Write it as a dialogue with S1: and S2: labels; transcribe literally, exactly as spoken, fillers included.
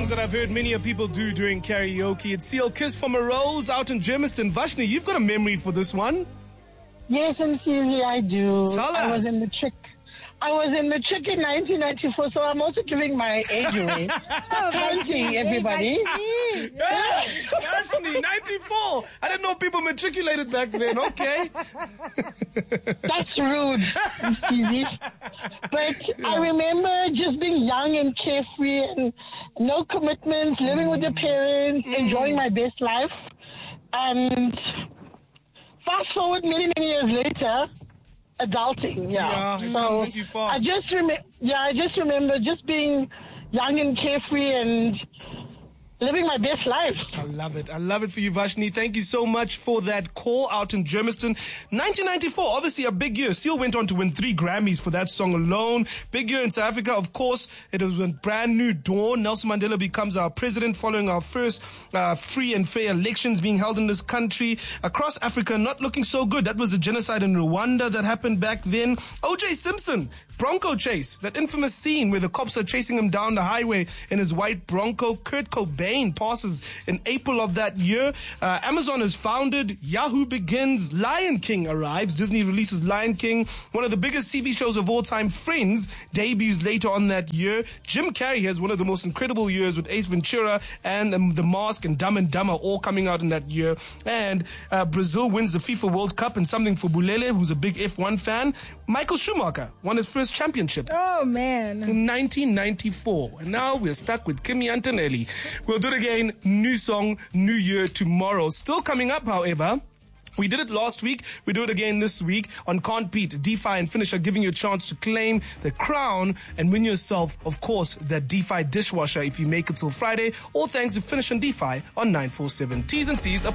S1: songs that I've heard many of people do during karaoke. It's Seal Kiss from a Rose out in Germiston. Vashni, you've got a memory for this one.
S2: Yes, and Susie, I do.
S1: Tell
S2: I
S1: us.
S2: was in the trick. I was in the trick in nineteen ninety-four, so I'm also giving my age away.
S3: Oh,
S2: Counting, everybody.
S1: Hey, Vashni, ninety-four. I didn't know people matriculated back then. Okay.
S2: That's rude, Susie. But I remember just being young and carefree and no commitments, living with your parents,
S1: Mm.
S2: enjoying my best life. And fast forward many, many years later, adulting, yeah.
S1: Yeah, it
S2: so
S1: comes at you fast.
S2: I just remember, yeah, I just remember just being young and carefree and living my best life.
S1: I love it. I love it for you, Vashni. Thank you so much for that call out in Germiston. nineteen ninety-four, obviously a big year. Seal went on to win three Grammys for that song alone. Big year in South Africa, of course. It was a brand new dawn. Nelson Mandela becomes our president following our first uh, free and fair elections being held in this country. Across Africa, not looking so good. That was a genocide in Rwanda that happened back then. O J Simpson, Bronco chase, that infamous scene where the cops are chasing him down the highway in his white Bronco. Kurt Cobain passes in April of that year. Uh, Amazon is founded. Yahoo begins. Lion King arrives. Disney releases Lion King. One of the biggest T V shows of all time, Friends, debuts later on that year. Jim Carrey has one of the most incredible years with Ace Ventura and um, The Mask and Dumb and Dumber all coming out in that year. And uh, Brazil wins the FIFA World Cup, and something for Bulele, who's a big F one fan. Michael Schumacher won his first championship
S3: Oh, man.
S1: in nineteen ninety-four. And now we're stuck with Kimi Antonelli. We'll do it again. New song, new year tomorrow. Still coming up, however. We did it last week. We do it again this week on Can't Beat. DeFi and Finisher giving you a chance to claim the crown and win yourself, of course, that DeFi dishwasher if you make it till Friday. All thanks to Finish and DeFi on nine four seven. T's and C's.